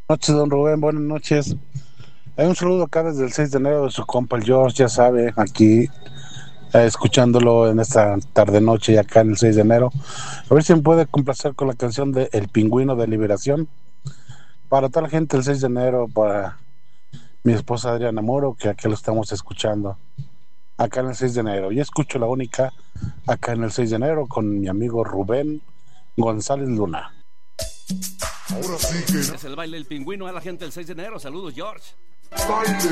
Noches, don Rubén, buenas noches. Hay un saludo acá desde el 6 de enero de su compa el George, ya sabe, aquí escuchándolo en esta tarde noche y acá en el 6 de enero. A ver si me puede complacer con la canción de El Pingüino de Liberación. Para toda la gente el 6 de enero, para mi esposa Adriana Moro, que aquí lo estamos escuchando, acá en el 6 de enero. Yo escucho la única acá en el 6 de enero con mi amigo Rubén González Luna. Ahora sí que Es el baile del pingüino a la gente el 6 de enero. Saludos, George. baile